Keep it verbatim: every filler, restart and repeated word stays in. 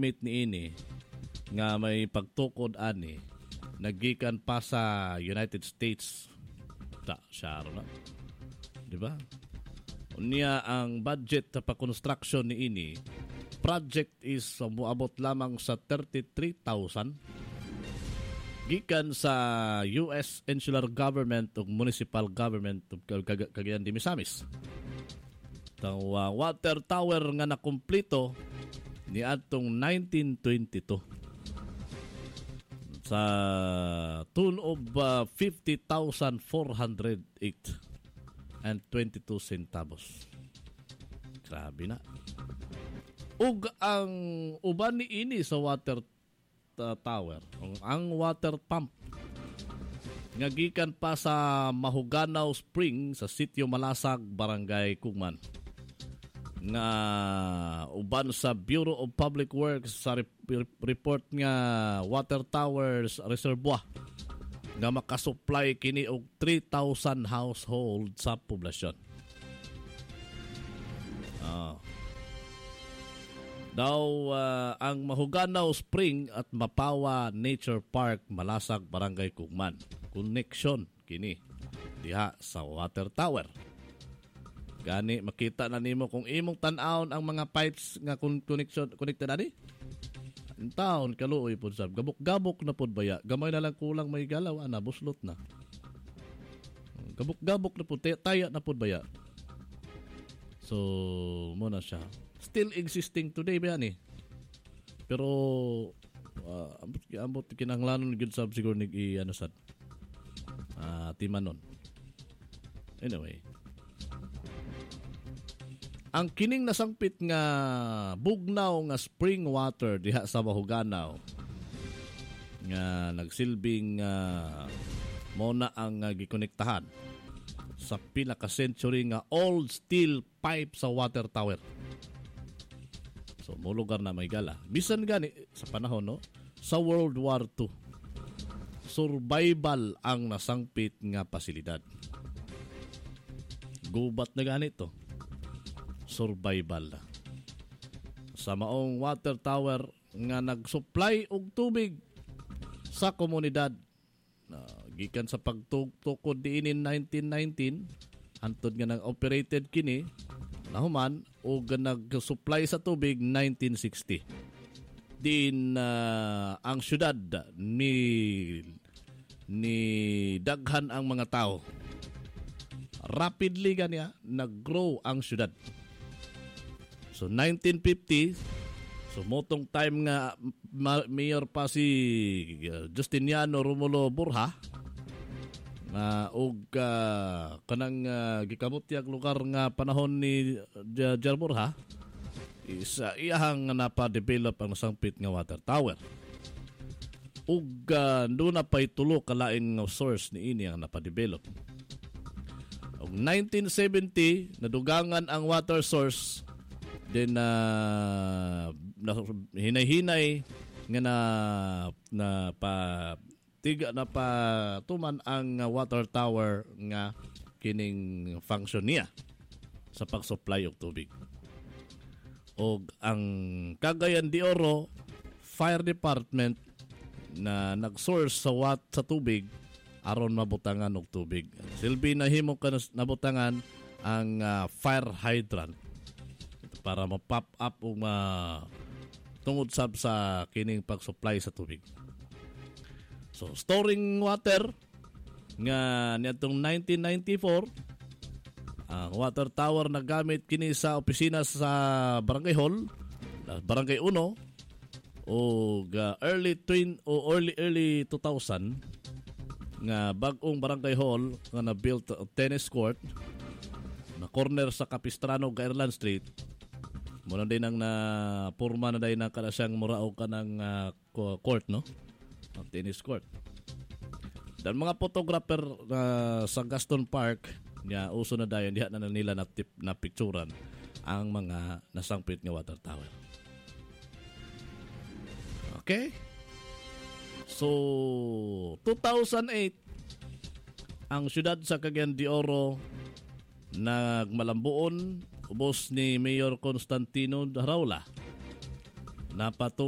gamit ni ini nga may pagtukod ani nagikan pa sa United States ta siya na, di ba? Unya ang budget sa pa-construction ni ini project is muabot lamang sa thirty-three thousand gikan sa U S Insular Government ug Municipal Government ug Cagayan de Misamis. Tang uh, water tower nga nakumpleto ni atong nineteen twenty-two sa tune of uh, fifty thousand four hundred eight and twenty-two centavos. Grabe na. Ug ang uban ni ini sa water uh, tower, ang water pump nga gikan pa sa Mahuganaw Spring sa Sitio Malasag, Barangay Kugman. Nga uban sa Bureau of Public Works sa rep- report nga water towers reservoir nga makasupply kini og three thousand household sa poblasyon. Ah. Daw uh, ang Mahuganaw Spring at Mapawa Nature Park, Malasag, Barangay Kugman. Connection kini diha sa water tower. Gani makita na nimo kung imong tan-awon ang mga pipes nga connection connected ani. Ang taon kaluoy pud sab gabok-gabok na pud baya. Gamay na lang kulang may galaw ana buslot na. Gabok-gabok na pud taya na pud baya. So mo na siya. Still existing today ba ni? Pero uh, ambot ambot kinahanglanon gyud sab siguro nig i ano sad. Ah, uh, timanon. Anyway, ang kining nasangpit nga bugnaw nga spring water diha sa Mahuganaw nga nagsilbing uh, mona ang uh, gikonektahan sa pinaka-century nga old steel pipe sa water tower. So mo lugar na may gala. Bisan gani sa panahon no sa World War Two. Survival ang nasangpit nga pasilidad. Gubat na ganito. Survival. Sa maong water tower nga nag-supply og tubig sa komunidad. Uh, gikan sa pagtukod diinin nineteen nineteen hantod nga nag-operated kini nahuman og nag-supply sa tubig nineteen sixty. Din uh, ang syudad ni ni daghan ang mga tao. Rapidly ganya nag-grow ang syudad. So nineteen fifty, so motong time nga ma- mayor pa si uh, Justiniano Romulo Borja nga uh, og uh, kanang uh, gikamutyag lugar nga panahon ni uh, Jar Borja is uh, iyahang napa-develop ang nasangpit nga water tower. Ug uh, doon na pa'y tulo kalaing source ni ini ang napa-develop. Og nineteen seventy nadugangan ang water source. Then uh, hinay-hinay nga na na pa tiga na pa tuman ang water tower nga kining function niya sa pag-supply og tubig. Og ang Cagayan de Oro Fire Department na nag-source sa wat sa tubig aron mabutangan og tubig. Silbi na himo ka nabutangan ang uh, fire hydrant para ma-pop up o ma tungod sab sa kining pag-supply sa tubig. So, storing water nga niadtong nineteen ninety-four, ang water tower na gamit kini sa opisina sa Barangay Hall, Barangay Uno, o uh, early twin o early early two thousand nga bag-ong Barangay Hall nga na-built uh, tennis court na corner sa Capistrano, Gairlan Street. Muna din ang na purma na din na kada siyang murao ka ng uh, court, no? Ang tennis court. Dan mga photographer uh, sa Gaston Park, niya uso na dayon diha na nila na, tip, na picturean ang mga nasangpit nga water tower. Okay? So, two thousand eight, ang syudad sa Cagayan de Oro nagmalambuon ubos ni Mayor Constantino Raula. Napatu